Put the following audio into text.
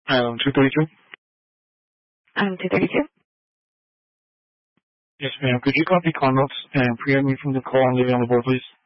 232? 232. Yes, ma'am. Could you copy Conrad's and preempt me from the call and leave it on the board, please?